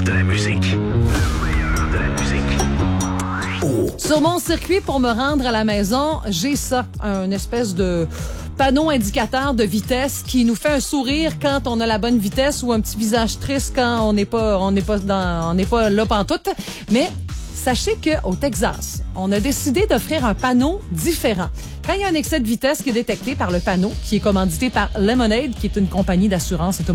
de la musique. Le meilleur de la musique. Sur mon circuit, pour me rendre à la maison, j'ai ça, un espèce de panneau indicateur de vitesse qui nous fait un sourire quand on a la bonne vitesse ou un petit visage triste quand on n'est pas là pantoute. Mais sachez qu'au Texas, on a décidé d'offrir un panneau différent. Quand il y a un excès de vitesse qui est détecté par le panneau, qui est commandité par Lemonade, qui est une compagnie d'assurance automobile,